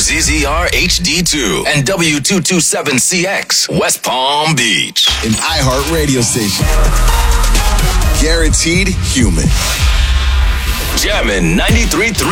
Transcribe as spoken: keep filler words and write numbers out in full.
Z Z R H D two and W two twenty-seven C X, West Palm Beach. An iHeart radio station. Guaranteed human. Jammin' ninety-three point three